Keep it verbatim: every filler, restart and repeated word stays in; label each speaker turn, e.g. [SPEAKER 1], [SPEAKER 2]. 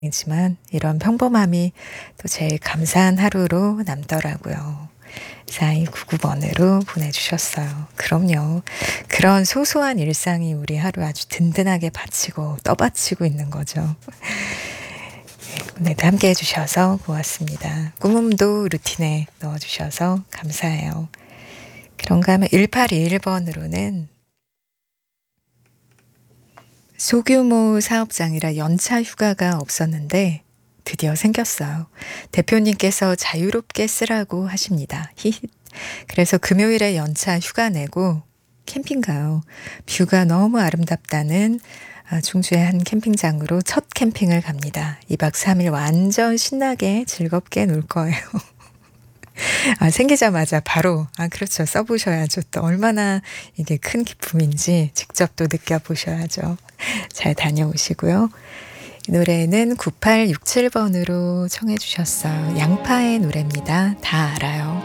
[SPEAKER 1] 이지만 이런 평범함이 또 제일 감사한 하루로 남더라고요. 사이구구 번으로 보내주셨어요. 그럼요. 그런 소소한 일상이 우리 하루 아주 든든하게 받치고 떠받치고 있는 거죠. 오늘도 함께 해주셔서 고맙습니다. 꾸mom도 루틴에 넣어주셔서 감사해요. 그런가 하면 일팔이일 번으로는 소규모 사업장이라 연차 휴가가 없었는데 드디어 생겼어요. 대표님께서 자유롭게 쓰라고 하십니다. 히히. 그래서 금요일에 연차 휴가 내고 캠핑 가요. 뷰가 너무 아름답다는 충주의 한 캠핑장으로 첫 캠핑을 갑니다. 이박 삼일 완전 신나게 즐겁게 놀 거예요. 아, 생기자마자 바로 아 그렇죠. 써보셔야죠. 또 얼마나 이게 큰 기쁨인지 직접 또 느껴보셔야죠. 잘 다녀오시고요. 이 노래는 구팔육칠 번으로 청해 주셨어요. 양파의 노래입니다. 다 알아요.